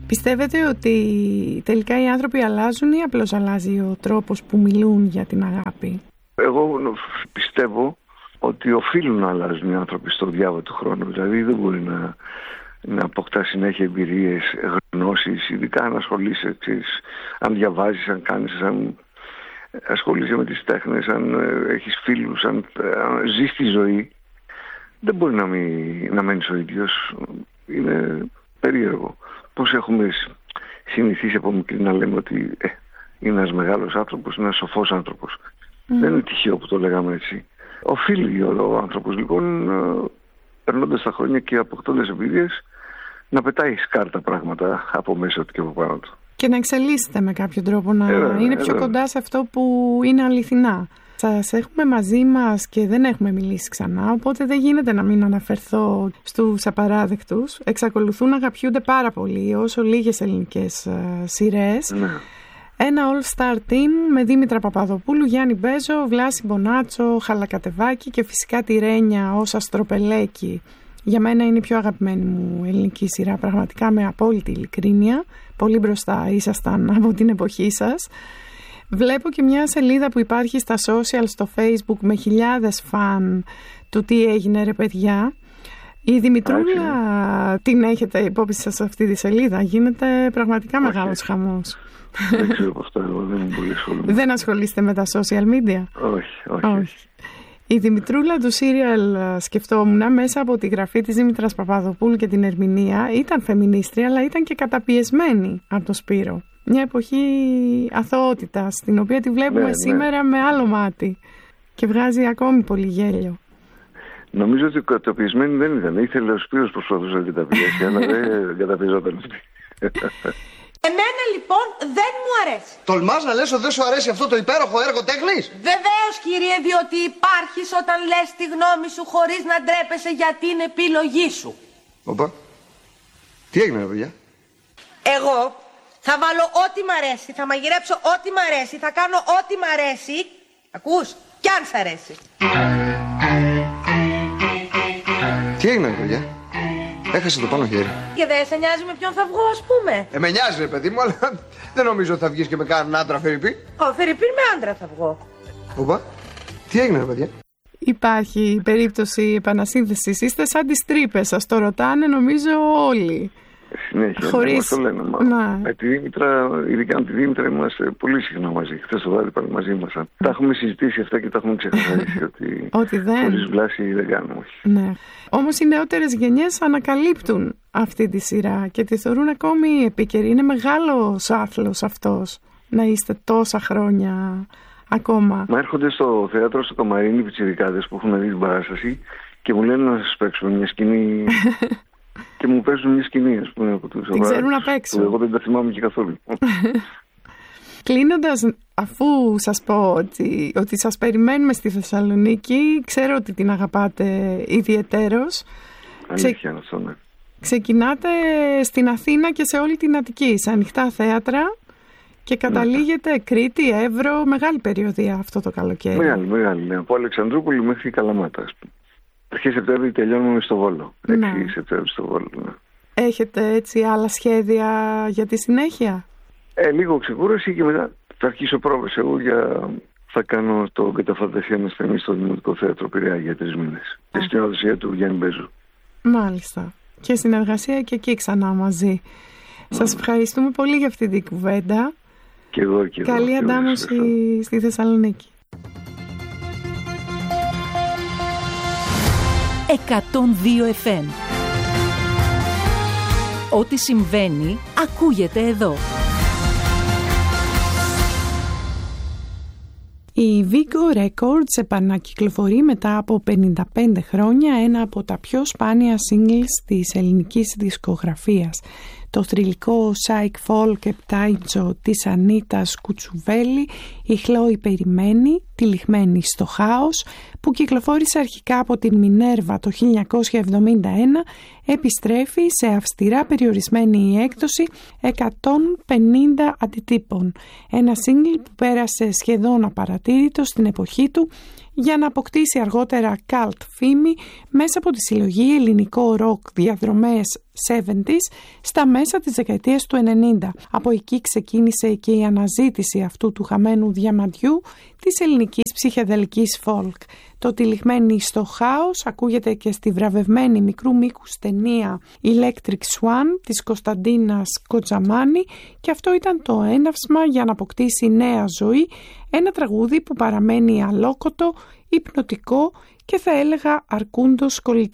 Πιστεύετε ότι τελικά οι άνθρωποι αλλάζουν ή απλώς αλλάζει ο τρόπος που μιλούν για την αγάπη? Εγώ πιστεύω ότι οφείλουν να αλλάζουν οι άνθρωποι στο διάβα του χρόνου. Δηλαδή δεν μπορεί να αποκτά συνέχεια εμπειρίες, γνώσεις, ειδικά αν ασχολείσαι, αν διαβάζεις, αν κάνεις, αν ασχολείσαι με τις τέχνες, αν έχεις φίλους, αν ζεις τη ζωή. Δεν μπορεί να μένεις ο ίδιος. Είναι περίεργο. Πώς έχουμε συνηθίσει από μικρή να λέμε ότι είναι ένας μεγάλος άνθρωπος, είναι ένας σοφός άνθρωπος. Δεν είναι τυχαίο που το λέγαμε έτσι. Οφείλει ο άνθρωπος λοιπόν, περνώντας τα χρόνια και αποκτώντας εμπειρίες, να πετάει σκάρτα πράγματα από μέσα του και από πάνω του. Και να εξελίσσεται με κάποιο τρόπο, να είναι πιο κοντά σε αυτό που είναι αληθινά. Σας έχουμε μαζί μας και δεν έχουμε μιλήσει ξανά, οπότε δεν γίνεται να μην αναφερθώ στους απαράδεκτους. Εξακολουθούν να αγαπιούνται πάρα πολύ, όσο λίγες ελληνικές σειρές. Ναι. Ένα all-star team με Δήμητρα Παπαδοπούλου, Γιάννη Μπέζο, Βλάση Μπονάτσο, Χαλακατεβάκη και φυσικά τη Ρένια ως Αστροπελέκη. Για μένα είναι η πιο αγαπημένη μου ελληνική σειρά, πραγματικά με απόλυτη ειλικρίνεια. Πολύ μπροστά ήσασταν από την εποχή σας. Βλέπω και μια σελίδα που υπάρχει στα social, στο Facebook, με χιλιάδες φαν του τι έγινε ρε παιδιά. Η Δημητρούλα την έχετε υπόψη σας σε αυτή τη σελίδα? Γίνεται πραγματικά μεγάλος χαμός. Δεν ξέρω από αυτό, εγώ δεν είμαι πολύ ασχολούμαι. Δεν ασχολείστε με τα social media? Όχι. Η Δημητρούλα του σύριαλ, σκεφτόμουν, μέσα από τη γραφή της Δήμητρας Παπαδοπούλου και την ερμηνεία, ήταν φεμινίστρια, αλλά ήταν και καταπιεσμένη από το Σπύρο. Μια εποχή αθωότητας, την οποία τη βλέπουμε σήμερα με άλλο μάτι και βγάζει ακόμη πολύ γέλιο. Νομίζω ότι καταπιεσμένη δεν ήταν. Ήθελε ο Σπύρος προσπαθούσε να καταπιέσει, αλλά δεν καταπιεζόταν αυτή. Εμένα λοιπόν δεν μου αρέσει. Τολμάς να λες ότι δεν σου αρέσει αυτό το υπέροχο έργο τέχνης? Βεβαίως κύριε, διότι υπάρχεις όταν λες τη γνώμη σου χωρίς να ντρέπεσαι για την επιλογή σου. Οπα, τι έγινε ρε παιδιά? Εγώ θα βάλω ό,τι μ' αρέσει, θα μαγειρέψω ό,τι μ' αρέσει, θα κάνω ό,τι μ' αρέσει. Ακούς? Κι αν σ' αρέσει. Τι έγινε ρε παιδιά? Έχασε το πάνω χέρι. Και δεν σε νοιάζει με ποιον θα βγω, ας πούμε? Με νοιάζει ρε παιδί μου, αλλά δεν νομίζω ότι θα βγεις και με κανέναν άντρα Φερρυπίν. Φερρυπίν με άντρα θα βγω. Οπα, τι έγινε ρε παιδιά? Υπάρχει περίπτωση επανασύνθεσης? Είστε σαν τις τρύπες, σας το ρωτάνε νομίζω όλοι. Συνέχεια, μας το λένε. Με τη Δήμητρα, ειδικά με τη Δήμητρα, είμαστε πολύ συχνά μαζί. Χθες το βράδυ πάλι μαζί μας. Τα έχουμε συζητήσει αυτά και τα έχουμε ξεκαθαρίσει ότι χωρίς Βλάση δεν κάνουμε. Ναι. Όμως οι νεότερες γενιές ανακαλύπτουν αυτή τη σειρά και τη θεωρούν ακόμη επίκαιρη. Είναι μεγάλος άθλος αυτός, να είστε τόσα χρόνια ακόμα. Μα έρχονται στο θέατρο, στο Καμαρίνι, οι πιτσιρικάδες που έχουν δει την παράσταση και μου λένε να σας παίξουμε μια σκηνή. Και μου παίζουν μια σκηνή, ας πούμε, από τους απαράδεκτους. Ξέρουν να παίξουν. Εγώ δεν τα θυμάμαι και καθόλου. Κλείνοντας, αφού σας πω ότι σας περιμένουμε στη Θεσσαλονίκη, ξέρω ότι την αγαπάτε ιδιαιτέρως. Αλήθεια, αυτό, ναι. Ξεκινάτε στην Αθήνα και σε όλη την Αττική, σε ανοιχτά θέατρα και καταλήγετε Κρήτη, Εύρο, μεγάλη περιοδία αυτό το καλοκαίρι. Μεγάλη, ναι. Από Αλεξανδρούπολη μέχρι Καλαμάτα, ας πούμε. Αρχές Σεπτέμβρη τελειώνουμε στο Βόλο. 6 Σεπτέμβρη στο Βόλο, ναι. Έχετε έτσι άλλα σχέδια για τη συνέχεια? Λίγο ξεκούραση και μετά θα αρχίσω πρόβες. Εγώ θα κάνω το Καταφαντασία με στενή στο Δημοτικό Θέατρο Πειραιά για 3 μήνες. Στη σκηνοθεσία του Γιάννη Μπέζου. Μάλιστα. Και συνεργασία και εκεί ξανά μαζί. Σας ευχαριστούμε πολύ για αυτή την κουβέντα. Και εγώ. Καλή αντάμωση στη Θεσσαλονίκη. 102 FM. Ό,τι συμβαίνει ακούγεται εδώ. Η Vigo Records επανακυκλοφορεί μετά από 55 χρόνια ένα από τα πιο σπάνια singles της ελληνικής δισκογραφίας. Το θρυλικό psych folk επτάιντζο της Ανίτας Κουτσουβέλη, η Χλόη Περιμένη, τυλιγμένη στο χάος, που κυκλοφόρησε αρχικά από την Μινέρβα το 1971, επιστρέφει σε αυστηρά περιορισμένη έκδοση 150 αντιτύπων. Ένα single που πέρασε σχεδόν απαρατήρητο στην εποχή του για να αποκτήσει αργότερα cult φήμη μέσα από τη συλλογή ελληνικό ροκ διαδρομές 70s στα μέσα της δεκαετίας του 90. Από εκεί ξεκίνησε και η αναζήτηση αυτού του χαμένου διαμαντιού της ελληνικής ψυχεδελικής folk. Το τυλιγμένη στο χάος ακούγεται και στη βραβευμένη μικρού μήκους ταινία Electric Swan της Κωνσταντίνας Κοτζαμάνη και αυτό ήταν το έναυσμα για να αποκτήσει νέα ζωή ένα τραγούδι που παραμένει αλόκοτο, υπνοτικό και θα έλεγα αρκούντος κολλητικό.